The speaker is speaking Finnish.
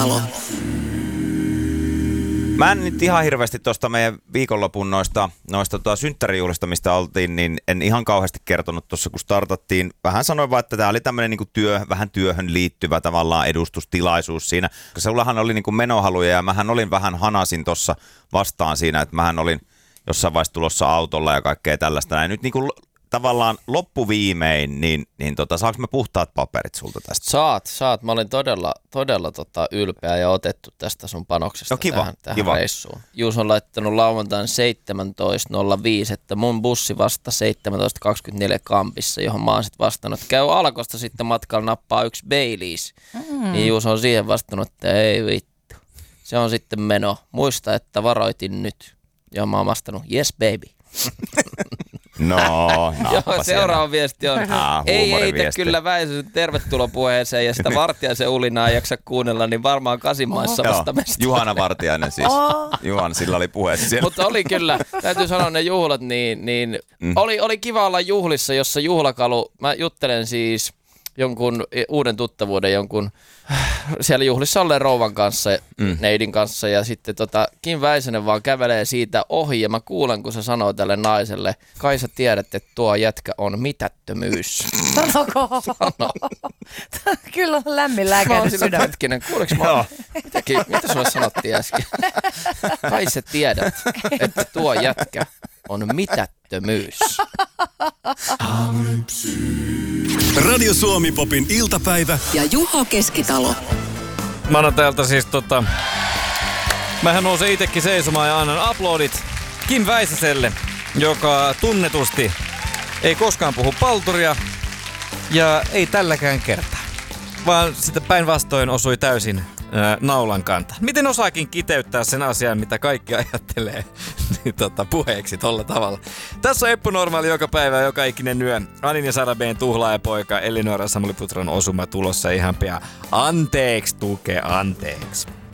Keskitalo. Mä en nyt ihan hirveästi tuosta meidän viikonlopun noista synttärijuhlista, mistä oltiin, niin en ihan kauheasti kertonut tuossa, kun startattiin. Vähän sanoin vaan, että tämä oli tämmöinen niinku vähän työhön liittyvä tavallaan edustustilaisuus siinä. Sullahan oli niinku menohaluja ja mähän olin vähän hanasin tuossa vastaan siinä, että mähän olin jossain vaiheessa tulossa autolla ja kaikkea tällaista. Näin nyt niinku tavallaan loppuviimein, niin saanko me puhtaat paperit sulta tästä? Saat. Mä olin todella ylpeä ja otettu tästä sun panoksesta tähän reissuun. Juus on laittanut lauantain 17.05, että mun bussi vasta 17.24 kampissa, johon mä oon sitten vastannut. Käy Alkosta sitten matkalla nappaa yksi Baileys. Niin Juus on siihen vastannut, että ei vittu. Se on sitten meno. Muista, että varoitin nyt. Ja mä oon vastannut, yes baby. No, joo, seuraava viesti on, ei heitä kyllä Väisäsen tervetulopuheeseen ja sitä Vartiaisen ulinaa ei jaksa kuunnella, niin varmaan Kasinmaissa vastamesta. Juhana Vartiainen siis. Juhan, sillä oli puhe siellä. Mutta oli kyllä, täytyy sanoa ne juhlat, niin oli kiva olla juhlissa, jossa juhlakalu, mä juttelen siis jonkun uuden tuttavuuden, jonkun siellä juhlissa olleen rouvan kanssa, neidin kanssa ja sitten Kim Väisänen vaan kävelee siitä ohi ja mä kuulen, kun se sanoo tälle naiselle, kai sä tiedät, että tuo jätkä on mitättömyys. Sanoko? Sano. Kyllä on lämmin lääkäinen sydän. Hetkinen, kuuleeko mä? Mitä sulle sanottiin äsken? Kai sä tiedät, että tuo jätkä on mitättömyys. Radio Suomi Popin iltapäivä Ja Juho Keskitalo. Maanantailta siis mähän nousen itsekin seisomaan ja annan aplodit Kim Väisäselle, joka tunnetusti ei koskaan puhu palturia ja ei tälläkään kertaa, vaan sitten päinvastoin osui täysin naulan kantaan. Miten osaakin kiteyttää sen asian, mitä kaikki ajattelee niin puheeksi tolla tavalla. Tässä on Eppu Normaali joka päivä, joka ikinen yö. Anin ja Sara B:n tuhlaajapoika Elinora Samuli Putran osuma tulossa ihan pian. Anteeksi, Tuke, anteeksi.